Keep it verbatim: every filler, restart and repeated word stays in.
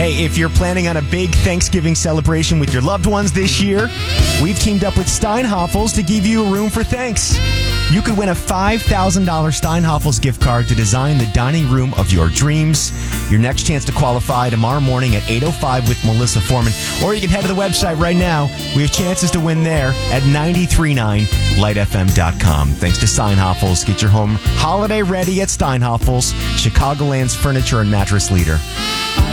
Hey, if you're planning on a big Thanksgiving celebration with your loved ones this year, we've teamed up with Steinhoffels to give you a room for thanks. You could win a five thousand dollars Steinhoffels gift card to design the dining room of your dreams. Your next chance to qualify tomorrow morning at eight oh five with Melissa Foreman. Or you can head to the website right now. We have chances to win there at nine three nine light f m dot com. Thanks to Steinhoffels. Get your home holiday ready at Steinhoffels, Chicagoland's furniture and mattress leader.